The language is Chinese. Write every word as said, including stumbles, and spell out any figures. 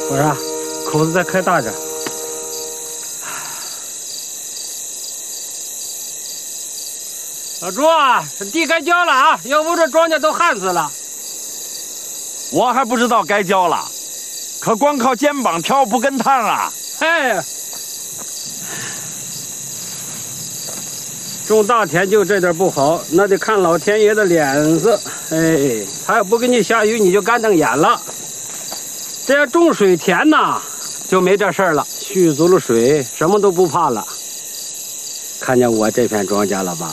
我说，口子再开大点。老朱啊，这地该浇了啊，要不这庄稼都旱死了。 我还不知道该浇了，可光靠肩膀挑不跟趟啊！ 哎，种大田就这点不好，那得看老天爷的脸色。哎，他要不给你下雨，你就干瞪眼了。这要种水田呐，就没这事儿了，蓄足了水，什么都不怕了。看见我这片庄稼了吧？